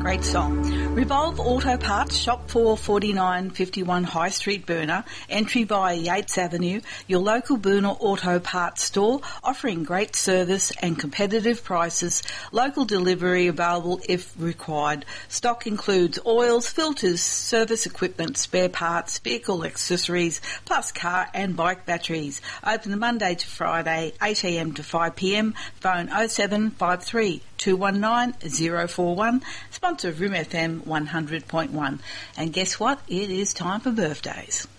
Great song. Revolve Auto Parts, Shop 44951 High Street, Burner. Entry via Yates Avenue. Your local Burner Auto Parts store, offering great service and competitive prices. Local delivery available if required. Stock includes oils, filters, service equipment, spare parts, vehicle accessories, plus car and bike batteries. Open Monday to Friday, 8 a.m. to 5 p.m. Phone 0753 219 041. Sponsor of Room FM 100.1. And guess what? It is time for birthdays.